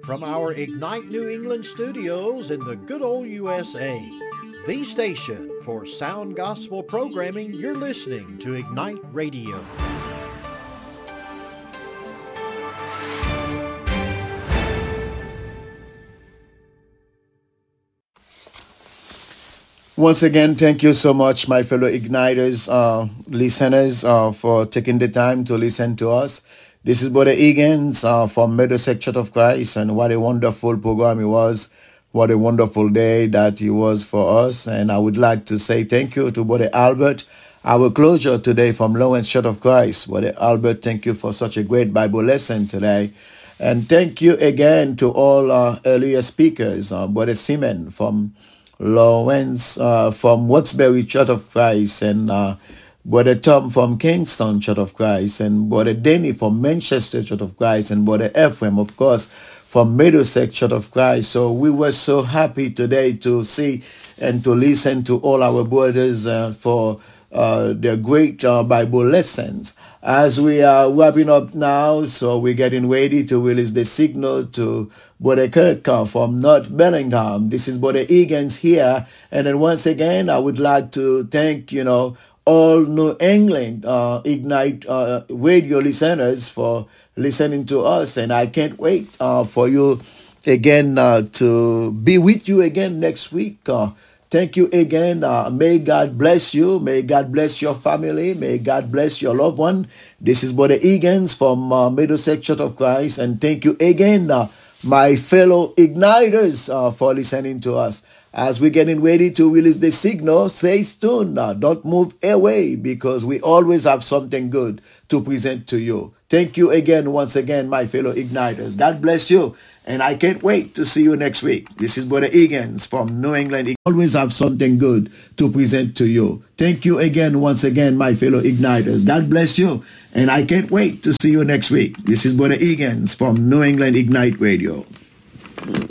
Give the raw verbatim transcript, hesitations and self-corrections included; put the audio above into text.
from our Ignite New England studios in the good old U S A. The station for sound gospel programming, you're listening to Ignite Radio. Once again, thank you so much, my fellow Igniters, uh, listeners, uh, for taking the time to listen to us. This is Brother Higgins uh, from Middlesex Church of Christ, and what a wonderful program it was. What a wonderful day that it was for us. And I would like to say thank you to Brother Albert, our closure today from Lawrence Church of Christ. Brother Albert, thank you for such a great Bible lesson today. And thank you again to all our earlier speakers, uh, Brother Simon from Lawrence, uh, from Wattsbury Church of Christ, and uh, Brother Tom from Kingston Church of Christ, and Brother Denny from Manchester Church of Christ, and Brother Ephraim, of course, from Middlesex Church of Christ. So we were so happy today to see and to listen to all our brothers uh, for uh, their great uh, Bible lessons. As we are wrapping up now, so we're getting ready to release the signal to Brother Kirk uh, from North Bellingham. This is Brother Higgins here. And then once again, I would like to thank, you know, all New England uh, Ignite uh, radio listeners for listening to us. And I can't wait uh, for you again uh, to be with you again next week. Uh, Thank you again. Uh, may God bless you. May God bless your family. May God bless your loved one. This is Brother Higgins from uh, Middlesex Church of Christ. And thank you again, uh, my fellow Igniters, uh, for listening to us. As we're getting ready to release the signal, stay tuned. Uh, don't move away, because we always have something good to present to you. Thank you again, once again, my fellow Igniters. God bless you. And I can't wait to see you next week. This is Brother Higgins from New England. Always have something good to present to you. Thank you again, once again, my fellow Igniters. God bless you. And I can't wait to see you next week. This is Brother Higgins from New England Ignite Radio.